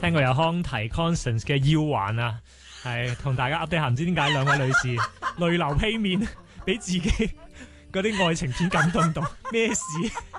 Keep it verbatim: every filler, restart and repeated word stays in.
聽過有康提 Constance 嘅腰環啊，係同大家 update 下，唔知點解兩位女士淚流披面，俾自己嗰啲愛情片感動到咩事？